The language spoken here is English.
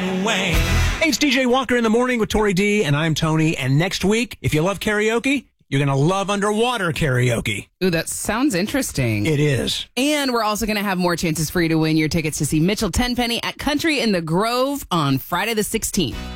and Wayne. Hey, it's DJ Walker in the morning with Tori D, and I'm Tony. And next week, if you love karaoke, you're going to love underwater karaoke. Ooh, that sounds interesting. It is. And we're also going to have more chances for you to win your tickets to see Mitchell Tenpenny at Country in the Grove on Friday the 16th.